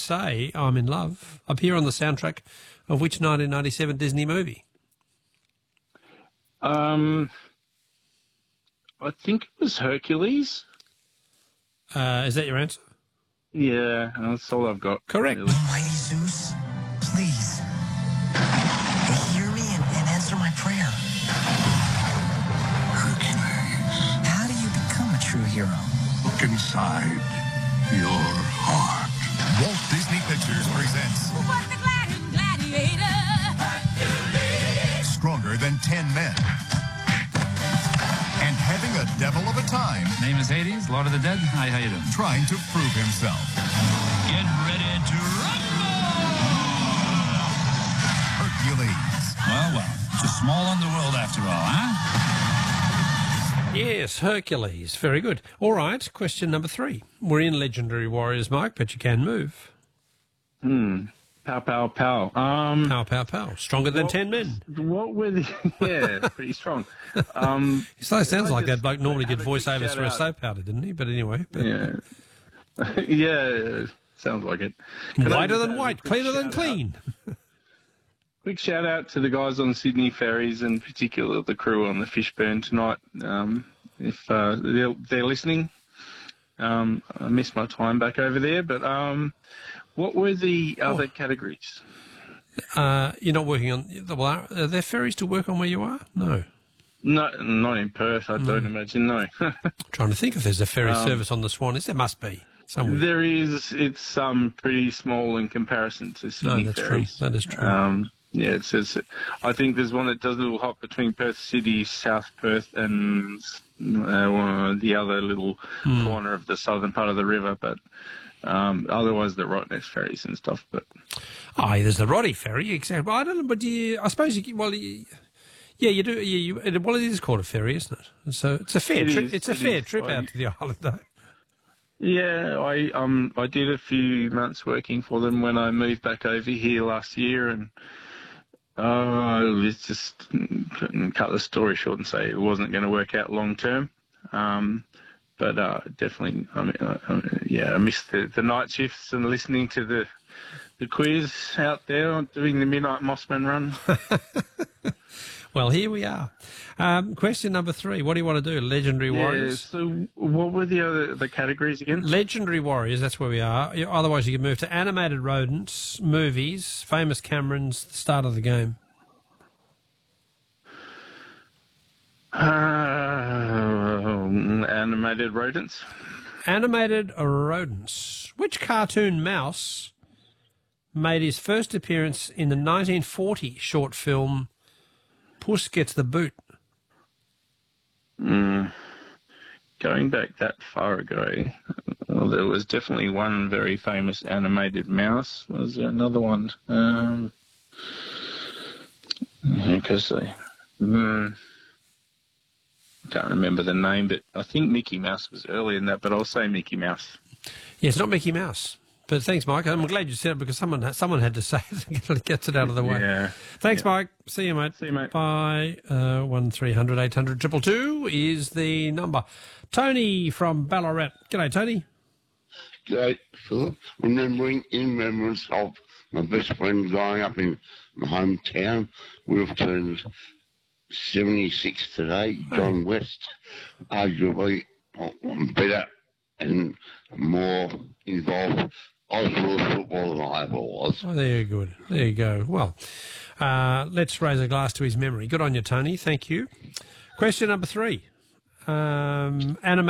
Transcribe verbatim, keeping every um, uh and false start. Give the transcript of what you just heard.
Say I'm in Love appear on the soundtrack of which nineteen ninety-seven Disney movie? Um, I think it was Hercules. Uh, is that your answer? Yeah, that's all I've got. Correct. Really. Almighty Zeus, please, hear me and, and answer my prayer. Hercules, How do you become a true hero? look inside your heart. Walt Disney Pictures presents Who was the gladi- gladiator? Stronger Than Ten Men. And having a devil of a time Name is Hades, Lord of the Dead. Hi, how you doing? trying to prove himself. Get ready to rumble! Hercules. Well, well, it's a small underworld after all, huh? Yes, Hercules. Very good. All right, question number three. We're in Legendary Warriors, Mike, but you can move. Hmm. Pow, pow, pow. Um, Pow, pow, pow. Stronger than what- ten men. What were the... Yeah, pretty strong. Um, So it sounds I like that just bloke normally have did a quick voiceovers for a shout-out. soap powder, didn't he? But anyway. But Yeah. Yeah, sounds like it. Can I whiter just than have a white, quick cleaner than shout-out? clean. Quick shout out to the guys on Sydney ferries, and particularly the crew on the Fishburn tonight. Um, if uh, they're, they're listening, um, I missed my time back over there. But um, what were the other categories? Uh, you're not working on... Well, are are there ferries to work on where you are? No. No, not in Perth, I don't imagine, no. Trying to think if there's a ferry Um, service on the Swan. Is there? Must be somewhere. There is, it's um, pretty small in comparison to No, Sydney that's true. ferries. That is true. Um, yeah, it says, I think there's one that does a little hop between Perth City, South Perth, and uh, the other little Hmm. corner of the southern part of the river, but um, otherwise they're right next ferries and stuff. But Oh, there's the Roddy ferry, exactly. Well, I don't know, but you, I suppose you, well, you, yeah, you do. You, you, it, well, it is called a ferry, isn't it? And so it's a fair It trip. is, It's a it fair is. trip I- out to the island, though. yeah, I um I did a few months working for them when I moved back over here last year, and uh, let's just cut the story short and say it wasn't going to work out long term. Um, but uh, definitely, I mean, uh, uh, yeah, I missed the, the night shifts and listening to the the quiz out there doing the midnight Mossman run. Well, here we are. Um, question number three. What do you want to do? Legendary Yeah, Warriors. so what were the other the categories again? Legendary Warriors, that's where we are. You- Otherwise, you can move to animated rodents, movies, famous Camerons, the start of the game. Uh, animated rodents. Animated rodents. Which cartoon mouse made his first appearance in the nineteen forty short film Puss Gets the Boot? Mm, going back that far ago, well, there was definitely one very famous animated mouse. Was there another one? Um, because I mm, can't remember the name, but I think Mickey Mouse was earlier than that. But I'll say Mickey Mouse. Yeah, it's not Mickey Mouse. But thanks, Mike. I'm glad you said it because someone someone had to say it. Gets it out of the way. Yeah. Thanks, Yeah. Mike. See you, mate. See you, mate. Bye. Uh, one three hundred eight hundred two two two is the number. Tony from Ballarat. G'day, Tony. G'day, Philip. Remembering in remembrance of my best friend growing up in my hometown. Would have turned seventy-six today, John West. Arguably better and more involved Oswald football than I ever was. Oh, there you good. There you go. Well, uh, let's raise a glass to his memory. Good on you, Tony. Thank you. Question number three. Um, animated